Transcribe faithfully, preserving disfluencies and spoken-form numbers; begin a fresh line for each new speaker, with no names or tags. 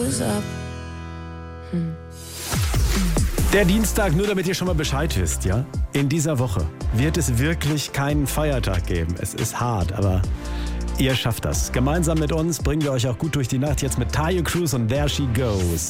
goes up. Hm.
Der Dienstag, nur damit ihr schon mal Bescheid wisst, ja? In dieser Woche wird es wirklich keinen Feiertag geben. Es ist hart, aber ihr schafft das. Gemeinsam mit uns bringen wir euch auch gut durch die Nacht. Jetzt mit Tayo Cruz und There She Goes.